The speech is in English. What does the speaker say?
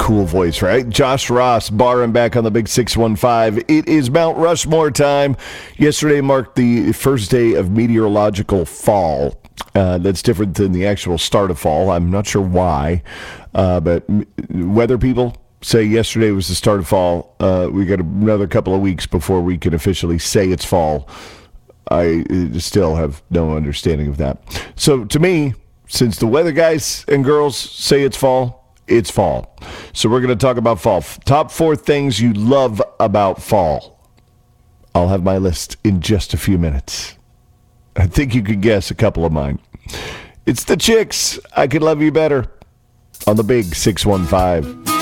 cool voice, right? Josh Ross, barring back on the big 615. It is Mount Rushmore time. Yesterday marked the first day of meteorological fall. That's different than the actual start of fall. I'm not sure why, but weather people say yesterday was the start of fall. We got another couple of weeks before we can officially say it's fall. I still have no understanding of that. So to me, since the weather guys and girls say it's fall, it's fall. So we're going to talk about fall. Top 4 things you love about fall. I'll have my list in just a few minutes. I think you could guess a couple of mine. It's the Chicks. I Could Love You Better on the big 615.